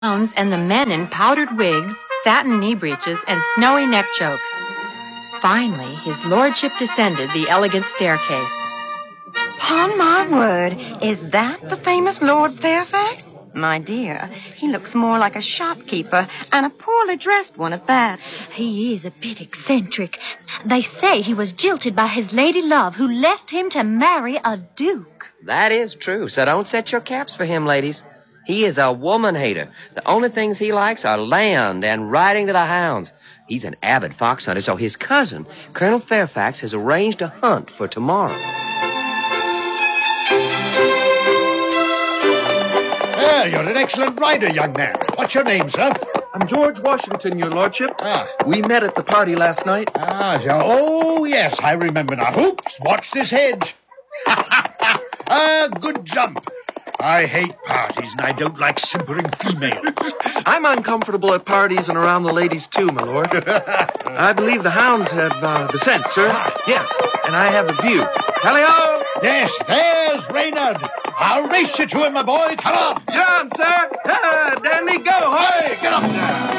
and the men in powdered wigs, satin knee breeches, and snowy neck chokes. Finally, his lordship descended the elegant staircase. Upon my word, is that the famous Lord Fairfax? My dear, he looks more like a shopkeeper, and a poorly dressed one at that. He is a bit eccentric. They say he was jilted by his lady love, who left him to marry a duke. That is true, so don't set your caps for him, ladies. He is a woman hater. The only things he likes are land and riding to the hounds. He's an avid fox hunter, so his cousin, Colonel Fairfax, has arranged a hunt for tomorrow. Well, you're an excellent rider, young man. What's your name, sir? I'm George Washington, your lordship. Ah. We met at the party last night. Oh, yes, I remember now. Hoops, watch this hedge. Good jump. I hate parties, and I don't like simpering females. I'm uncomfortable at parties and around the ladies, too, my lord. I believe the hounds have the scent, sir. Yes, and I have the view. Tally-ho! Yes, there's Reynard. I'll race you to him, my boy. Come on. You're on, sir. Dandy, go. Hey, get up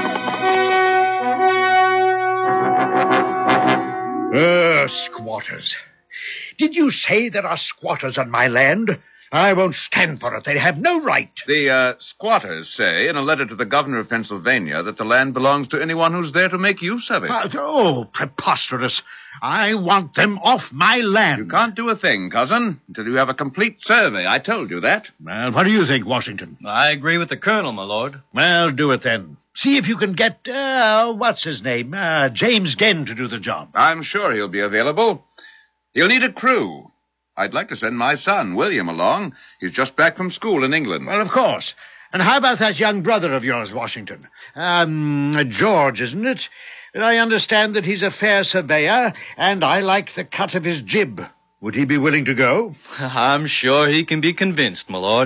now. Squatters. Did you say there are squatters on my land? I won't stand for it. They have no right. The squatters say in a letter to the governor of Pennsylvania that the land belongs to anyone who's there to make use of it. Preposterous. I want them off my land. You can't do a thing, cousin, until you have a complete survey. I told you that. Well, what do you think, Washington? I agree with the colonel, my lord. Well, do it then. See if you can get, what's his name? James Genn to do the job. I'm sure he'll be available. He'll need a crew. I'd like to send my son, William, along. He's just back from school in England. Well, of course. And how about that young brother of yours, Washington? George, isn't it? I understand that he's a fair surveyor, and I like the cut of his jib. Would he be willing to go? I'm sure he can be convinced, my lord.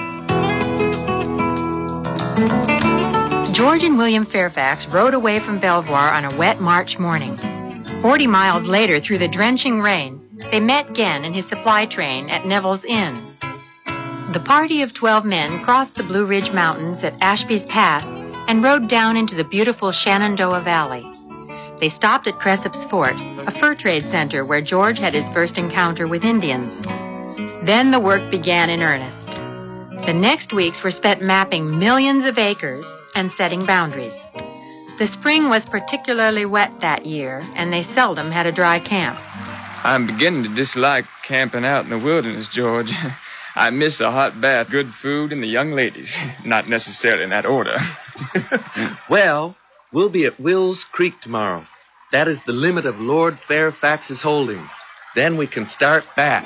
George and William Fairfax rode away from Belvoir on a wet March morning. 40 miles later, through the drenching rain, they met Genn and his supply train at Neville's Inn. The party of 12 men crossed the Blue Ridge Mountains at Ashby's Pass and rode down into the beautiful Shenandoah Valley. They stopped at Cressip's Fort, a fur trade center where George had his first encounter with Indians. Then the work began in earnest. The next weeks were spent mapping millions of acres and setting boundaries. The spring was particularly wet that year, and they seldom had a dry camp. I'm beginning to dislike camping out in the wilderness, George. I miss a hot bath, good food, and the young ladies. Not necessarily in that order. Well, we'll be at Wills Creek tomorrow. That is the limit of Lord Fairfax's holdings. Then we can start back.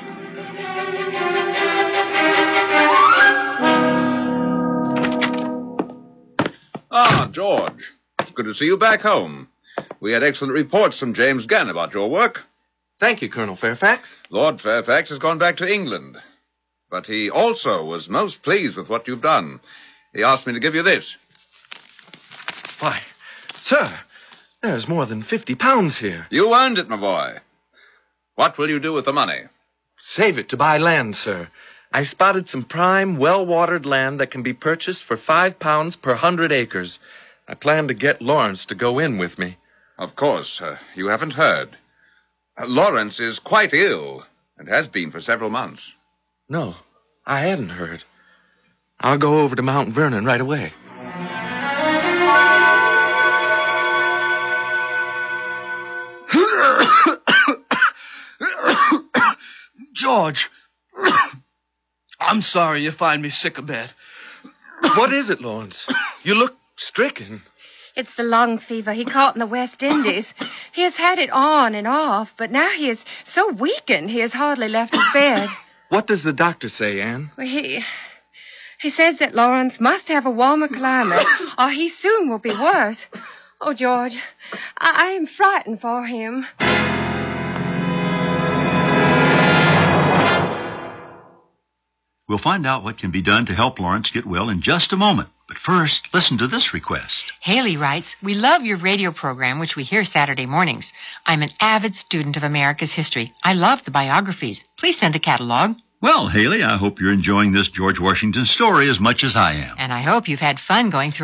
Ah, George. Good to see you back home. We had excellent reports from James Genn about your work. Thank you, Colonel Fairfax. Lord Fairfax has gone back to England. But he also was most pleased with what you've done. He asked me to give you this. Why, sir, there's more than 50 pounds here. You earned it, my boy. What will you do with the money? Save it to buy land, sir. I spotted some prime, well-watered land that can be purchased for £5 per 100 acres. I plan to get Lawrence to go in with me. Of course, you haven't heard. Lawrence is quite ill, and has been for several months. No, I hadn't heard. I'll go over to Mount Vernon right away. George, I'm sorry you find me sick of bed. What is it, Lawrence? You look stricken. It's the lung fever he caught in the West Indies. He has had it on and off, but now he is so weakened he has hardly left his bed. What does the doctor say, Anne? Well, he says that Lawrence must have a warmer climate, or he soon will be worse. Oh, George, I am frightened for him. We'll find out what can be done to help Lawrence get well in just a moment. But first, listen to this request. Haley writes, "We love your radio program, which we hear Saturday mornings. I'm an avid student of America's history. I love the biographies. Please send a catalog." Well, Haley, I hope you're enjoying this George Washington story as much as I am. And I hope you've had fun going through